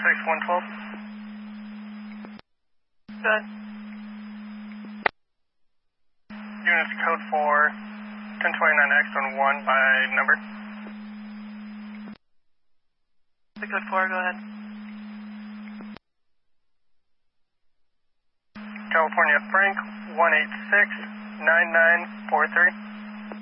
112. Good. Units code for 1029X on 1 by number. The code 4, go ahead. California Frank 1869943.